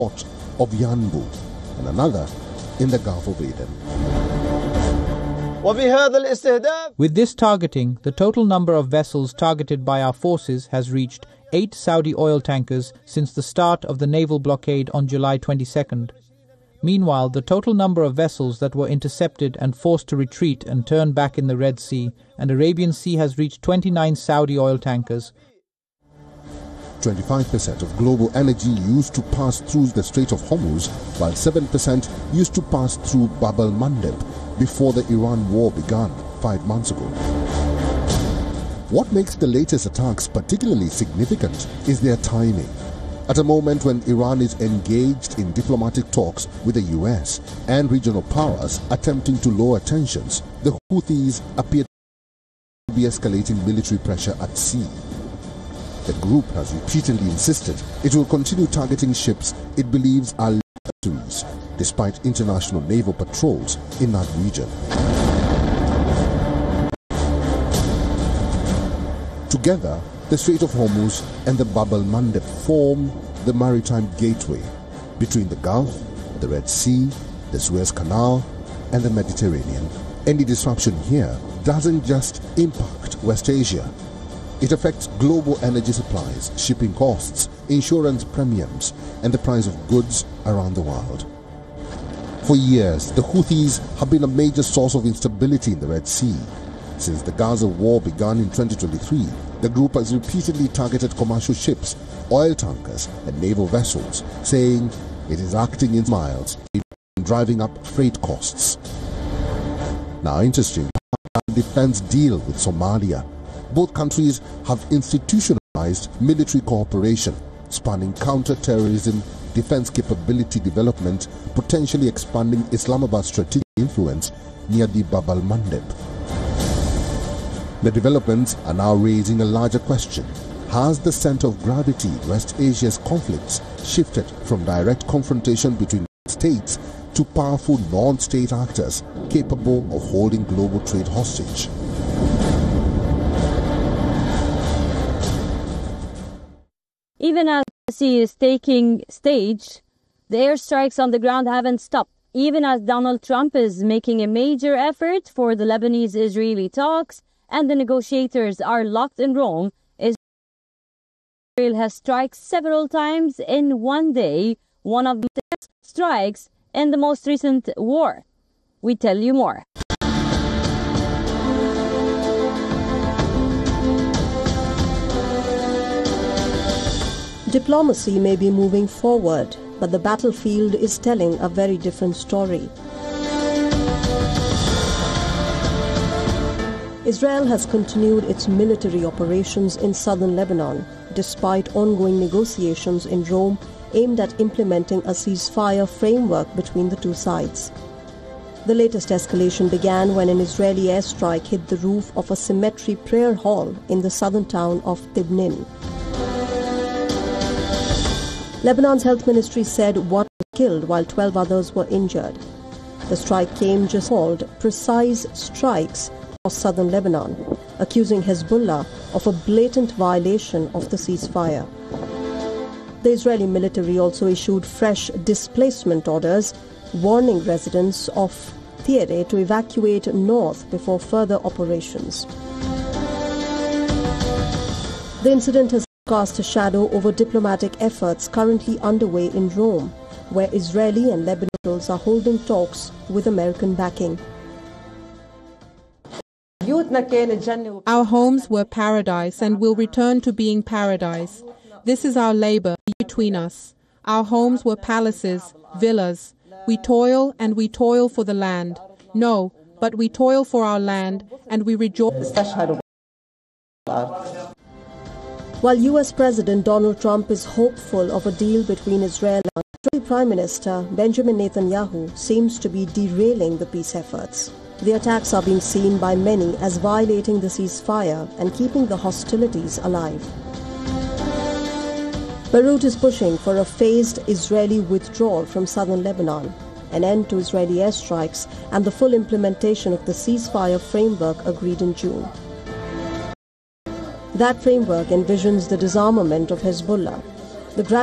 port of Yanbu and another in the Gulf of Aden. With this targeting, the total number of vessels targeted by our forces has reached 8 Saudi oil tankers since the start of the naval blockade on July 22nd. Meanwhile, the total number of vessels that were intercepted and forced to retreat and turn back in the Red Sea and Arabian Sea has reached 29 Saudi oil tankers. 25% of global energy used to pass through the Strait of Hormuz, while 7% used to pass through Bab el-Mandeb before the Iran war began 5 months ago. What makes the latest attacks particularly significant is their timing. At a moment when Iran is engaged in diplomatic talks with the US and regional powers attempting to lower tensions, the Houthis appear to be escalating military pressure at sea. The group has repeatedly insisted it will continue targeting ships it believes are adversaries, despite international naval patrols in that region. Together, the Strait of Hormuz and the Bab el-Mandeb form the maritime gateway between the Gulf, the Red Sea, the Suez Canal, and the Mediterranean. Any disruption here doesn't just impact West Asia. It affects global energy supplies, shipping costs, insurance premiums, and the price of goods around the world. For years, the Houthis have been a major source of instability in the Red Sea. Since the Gaza war began in 2023, the group has repeatedly targeted commercial ships, oil tankers, and naval vessels, saying it is acting in miles and driving up freight costs. Now, interesting, defense deal with Somalia. Both countries have institutionalized military cooperation, spanning counter-terrorism, defense capability development, potentially expanding Islamabad's strategic influence near the Bab el-Mandeb. The developments are now raising a larger question. Has the center of gravity in West Asia's conflicts shifted from direct confrontation between states to powerful non-state actors capable of holding global trade hostage? Even as the sea is taking stage, the airstrikes on the ground haven't stopped. Even as Donald Trump is making a major effort for the Lebanese-Israeli talks and the negotiators are locked in Rome, Israel has struck several times in one day, one of the strikes in the most recent war. We tell you more. Diplomacy may be moving forward, but the battlefield is telling a very different story. Israel has continued its military operations in southern Lebanon, despite ongoing negotiations in Rome aimed at implementing a ceasefire framework between the two sides. The latest escalation began when an Israeli airstrike hit the roof of a cemetery prayer hall in the southern town of Tibnin. Lebanon's health ministry said one was killed while 12 others were injured. The strike came just called precise strikes across southern Lebanon, accusing Hezbollah of a blatant violation of the ceasefire. The Israeli military also issued fresh displacement orders, warning residents of Tyre to evacuate north before further operations. The incident has cast a shadow over diplomatic efforts currently underway in Rome, where Israeli and Lebanese officials are holding talks with American backing. Our homes were paradise and will return to being paradise. This is our labor between us. Our homes were palaces, villas. We toil and we toil for the land. No, but we toil for our land and we rejoice. While U.S. President Donald Trump is hopeful of a deal between Israel and Israeli Prime Minister Benjamin Netanyahu seems to be derailing the peace efforts. The attacks are being seen by many as violating the ceasefire and keeping the hostilities alive. Beirut is pushing for a phased Israeli withdrawal from southern Lebanon, an end to Israeli airstrikes, and the full implementation of the ceasefire framework agreed in June. That framework envisions the disarmament of Hezbollah, the